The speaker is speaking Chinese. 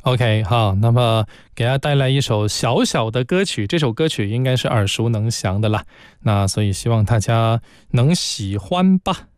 OK，好，那么给大家带来一首小小的歌曲，这首歌曲应该是耳熟能详的啦，那所以希望大家能喜欢吧。